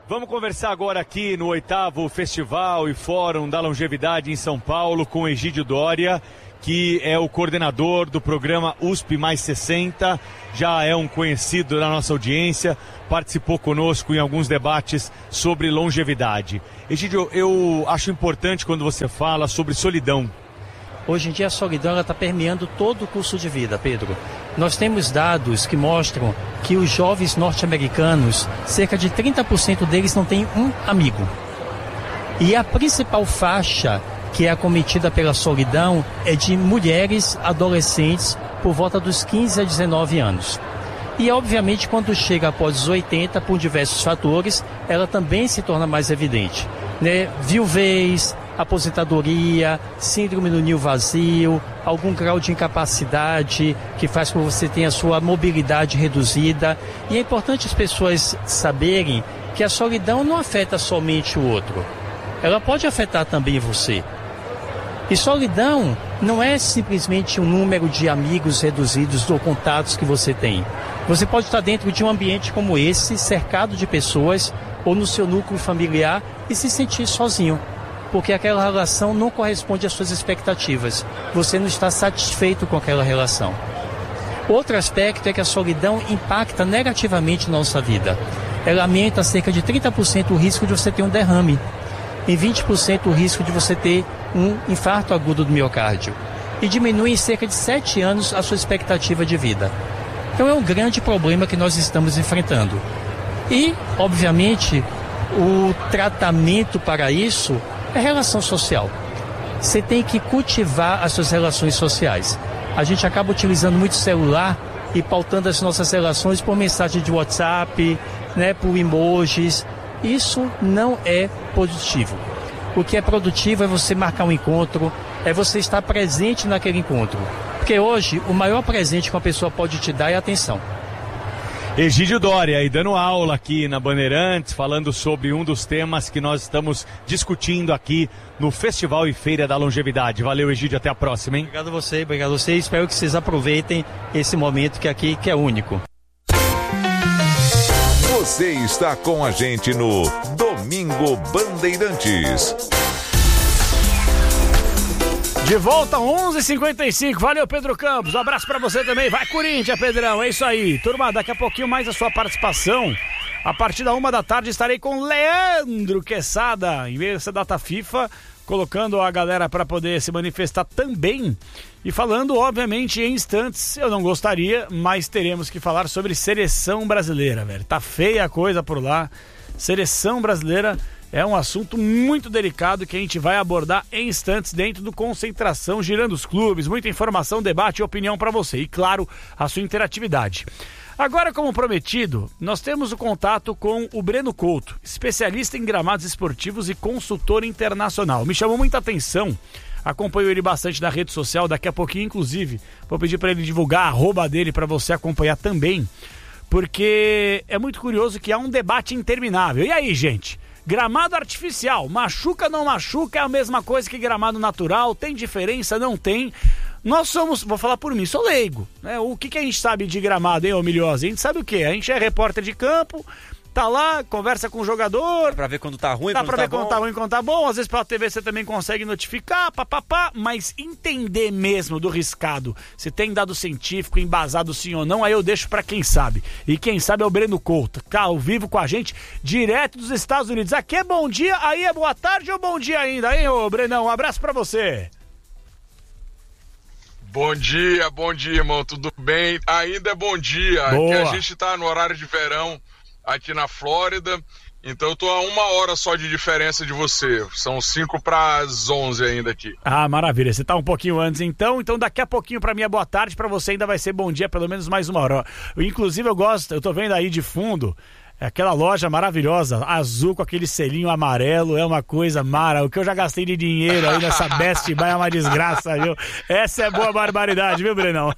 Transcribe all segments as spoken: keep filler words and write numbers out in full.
Vamos conversar agora aqui no oitavo Festival e Fórum da Longevidade em São Paulo com Egídio Doria, que é o coordenador do programa U S P mais sessenta, já é um conhecido da nossa audiência, participou conosco em alguns debates sobre longevidade. Egídio, eu acho importante quando você fala sobre solidão. Hoje em dia a solidão está permeando todo o curso de vida, Pedro. Nós temos dados que mostram que os jovens norte-americanos, cerca de trinta por cento deles não têm um amigo. E a principal faixa que é acometida pela solidão é de mulheres adolescentes por volta dos quinze a dezenove anos. E obviamente quando chega após os oitenta, por diversos fatores, ela também se torna mais evidente, né? Viuvez, aposentadoria, síndrome do ninho vazio, algum grau de incapacidade que faz com que você tenha a sua mobilidade reduzida. E é importante as pessoas saberem que a solidão não afeta somente o outro. Ela pode afetar também você. E solidão não é simplesmente um número de amigos reduzidos ou contatos que você tem. Você pode estar dentro de um ambiente como esse, cercado de pessoas, ou no seu núcleo familiar e se sentir sozinho, porque aquela relação não corresponde às suas expectativas. Você não está satisfeito com aquela relação. Outro aspecto é que a solidão impacta negativamente na nossa vida. Ela aumenta cerca de trinta por cento o risco de você ter um derrame e vinte por cento o risco de você ter um infarto agudo do miocárdio. E diminui em cerca de sete anos a sua expectativa de vida. Então é um grande problema que nós estamos enfrentando. E, obviamente, o tratamento para isso é relação social. Você tem que cultivar as suas relações sociais. A gente acaba utilizando muito celular e pautando as nossas relações por mensagem de WhatsApp, né, por emojis. Isso não é positivo. O que é produtivo é você marcar um encontro, é você estar presente naquele encontro. Porque hoje o maior presente que uma pessoa pode te dar é a atenção. Egídio Doria aí dando aula aqui na Bandeirantes, falando sobre um dos temas que nós estamos discutindo aqui no Festival e Feira da Longevidade. Valeu, Egídio, até a próxima, hein? Obrigado a você, obrigado a você. Espero que vocês aproveitem esse momento que aqui que é único. Você está com a gente no Domingo Bandeirantes. De volta, onze e cinquenta e cinco. Valeu, Pedro Campos. Um abraço pra você também. Vai, Corinthians, Pedrão. É isso aí. Turma, daqui a pouquinho mais a sua participação. A partir da uma da tarde estarei com Leandro Quesada, em meio a essa data FIFA, colocando a galera para poder se manifestar também. E falando, obviamente, em instantes, eu não gostaria, mas teremos que falar sobre seleção brasileira, velho. Tá feia a coisa por lá. Seleção brasileira é um assunto muito delicado que a gente vai abordar em instantes dentro do Concentração, girando os clubes, muita informação, debate e opinião para você. E, claro, a sua interatividade. Agora, como prometido, nós temos o contato com o Breno Couto, especialista em gramados esportivos e consultor internacional. Me chamou muita atenção, acompanho ele bastante na rede social, daqui a pouquinho, inclusive, vou pedir para ele divulgar a arroba dele para você acompanhar também, porque é muito curioso que há um debate interminável. E aí, gente? Gramado artificial, machuca, não machuca, é a mesma coisa que gramado natural, tem diferença, não tem? Nós somos, vou falar por mim, sou leigo, né? O que, que a gente sabe de gramado, hein, ô Milhosa? A gente sabe o quê? A gente é repórter de campo, tá lá, conversa com o jogador. Dá pra ver quando tá ruim, dá quando pra tá ver bom. quando tá ruim, quando tá bom. Às vezes pela T V você também consegue notificar, papapá, mas entender mesmo do riscado, se tem dado científico, embasado sim ou não, aí eu deixo pra quem sabe. E quem sabe é o Breno Couto, tá ao vivo com a gente, direto dos Estados Unidos. Aqui é bom dia, aí é boa tarde ou bom dia ainda, hein, ô Brenão? Um abraço pra você. Bom dia, bom dia, irmão, tudo bem? Ainda é bom dia, Boa. Aqui a gente tá no horário de verão aqui na Flórida, então eu tô a uma hora só de diferença de você, são cinco para as onze ainda aqui. Ah, maravilha, você tá um pouquinho antes então, então daqui a pouquinho pra mim é boa tarde, pra você ainda vai ser bom dia, pelo menos mais uma hora. Inclusive eu gosto, eu tô vendo aí de fundo, aquela loja maravilhosa, azul com aquele selinho amarelo, é uma coisa mara. O que eu já gastei de dinheiro aí nessa Best Buy é uma desgraça, viu? Essa é boa barbaridade, viu, Brenão?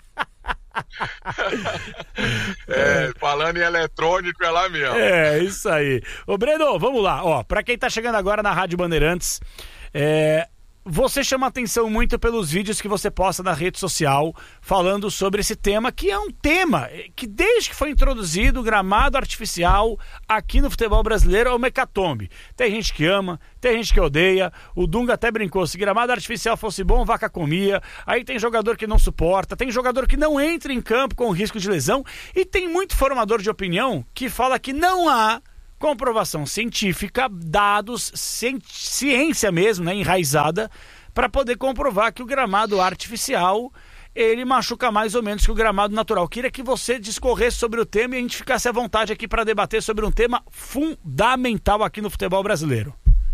É, falando em eletrônico, é lá mesmo. É, isso aí. Ô, Breno, vamos lá. Ó, pra quem tá chegando agora na Rádio Bandeirantes, é... você chama atenção muito pelos vídeos que você posta na rede social falando sobre esse tema, que é um tema que desde que foi introduzido o gramado artificial aqui no futebol brasileiro é uma hecatombe. Tem gente que ama, tem gente que odeia. O Dunga até brincou, se gramado artificial fosse bom, vaca comia. Aí tem jogador que não suporta, tem jogador que não entra em campo com risco de lesão, e tem muito formador de opinião que fala que não há comprovação científica, dados, ciência mesmo, né, enraizada, para poder comprovar que o gramado artificial ele machuca mais ou menos que o gramado natural. Queria que você discorresse sobre o tema e a gente ficasse à vontade aqui para debater sobre um tema fundamental aqui no futebol brasileiro.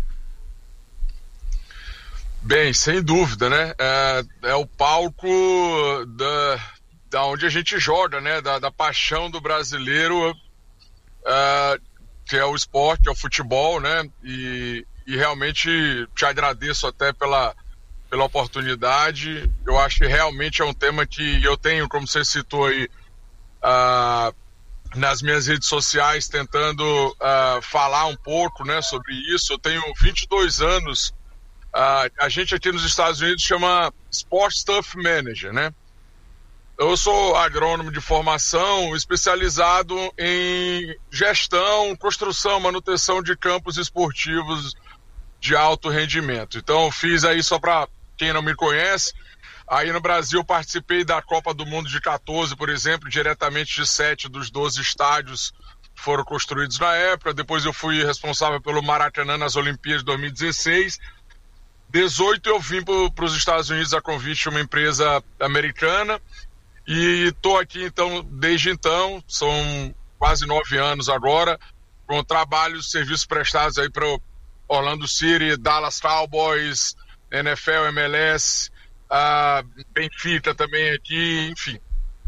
Bem, sem dúvida, né? É, é o palco da, da onde a gente joga, né? Da, da paixão do brasileiro, é, que é o esporte, é o futebol, né? E, e realmente te agradeço até pela, pela oportunidade. Eu acho que realmente é um tema que eu tenho, como você citou aí, uh, nas minhas redes sociais, tentando uh, falar um pouco, né, sobre isso. Eu tenho vinte e dois anos, uh, a gente aqui nos Estados Unidos chama Sport Stuff Manager, né? Eu sou agrônomo de formação, especializado em gestão, construção, manutenção de campos esportivos de alto rendimento. Então, eu fiz aí, só para quem não me conhece, aí no Brasil participei da Copa do Mundo de quatorze, por exemplo, diretamente de sete dos doze estádios que foram construídos na época. Depois eu fui responsável pelo Maracanã nas Olimpíadas de dois mil e dezesseis. dezoito eu vim para os Estados Unidos a convite de uma empresa americana. E estou aqui, então, desde então, são quase nove anos agora, com trabalhos, serviços prestados aí para Orlando City, Dallas Cowboys, N F L, M L S, uh, Benfica também aqui, enfim.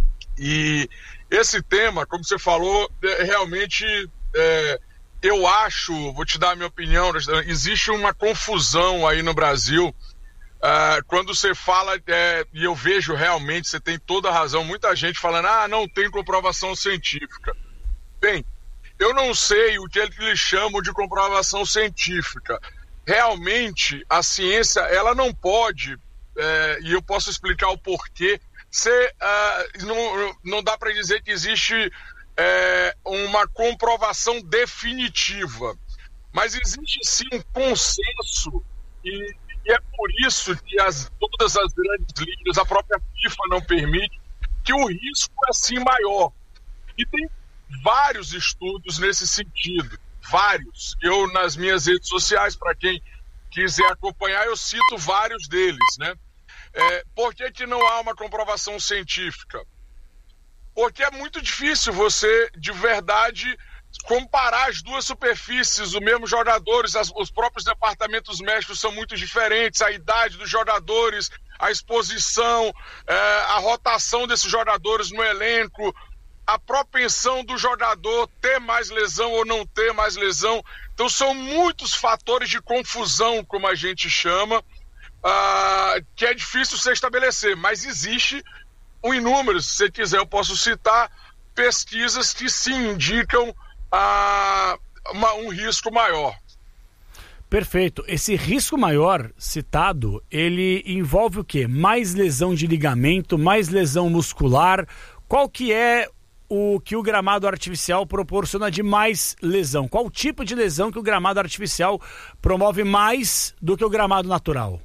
E esse tema, como você falou, é, realmente, é, eu acho, vou te dar a minha opinião, existe uma confusão aí no Brasil. Uh, quando você fala, é, e eu vejo realmente, você tem toda a razão, muita gente falando, ah, não tem comprovação científica. Bem, eu não sei o que eles chamam de comprovação científica. Realmente, a ciência, ela não pode, é, e eu posso explicar o porquê, ser, uh, não, não dá para dizer que existe é, uma comprovação definitiva, mas existe sim um consenso e E é por isso que as, todas as grandes ligas, a própria FIFA não permite, que o risco é sim maior. E tem vários estudos nesse sentido, vários. Eu, nas minhas redes sociais, para quem quiser acompanhar, eu cito vários deles, né? É, por que que não há uma comprovação científica? Porque é muito difícil você, de verdade, comparar as duas superfícies, os mesmos jogadores, as, os próprios departamentos médicos são muito diferentes, a idade dos jogadores, a exposição, é, a rotação desses jogadores no elenco, a propensão do jogador ter mais lesão ou não ter mais lesão. Então são muitos fatores de confusão, como a gente chama, uh, que é difícil se estabelecer, mas existe um inúmero, se você quiser eu posso citar, pesquisas que se indicam a uma, um risco maior. Perfeito. Esse risco maior citado, ele envolve o quê? Mais lesão de ligamento, mais lesão muscular? Qual que é o que o gramado artificial proporciona de mais lesão? Qual o tipo de lesão que o gramado artificial promove mais do que o gramado natural?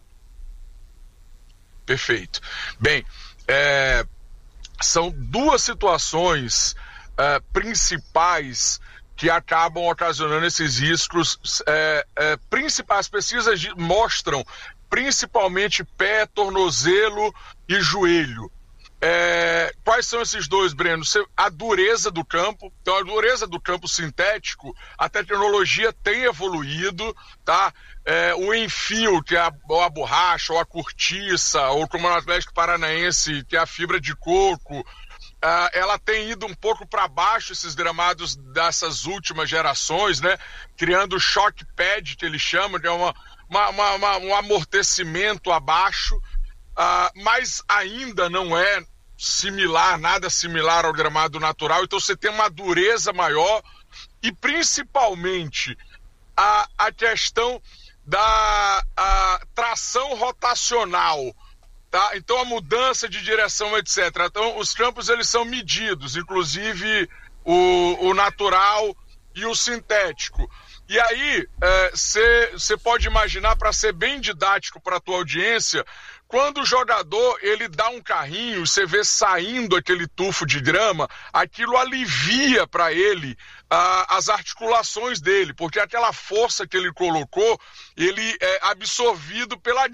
Perfeito. Bem, é, são duas situações é, principais que acabam ocasionando esses riscos é, é, principais. As pesquisas de, mostram principalmente pé, tornozelo e joelho. É, quais são esses dois, Breno? A dureza do campo. Então, a dureza do campo sintético, a tecnologia tem evoluído, tá? É, o enfio, que é a, ou a borracha, ou a cortiça, ou como no Atlético Paranaense, que é a fibra de coco, Uh, ela tem ido um pouco para baixo, esses gramados dessas últimas gerações, né? Criando o shock pad, que eles chamam, que é uma, uma, uma, uma, um amortecimento abaixo, uh, mas ainda não é similar, nada similar ao gramado natural. Então você tem uma dureza maior e principalmente a, a questão da a, tração rotacional, tá? Então a mudança de direção, etcétera. Então os campos eles são medidos, inclusive o, o natural e o sintético. E aí você é, pode imaginar, para ser bem didático para a tua audiência, quando o jogador ele dá um carrinho, você vê saindo aquele tufo de grama, aquilo alivia para ele ah, as articulações dele, porque aquela força que ele colocou, ele é absorvido pela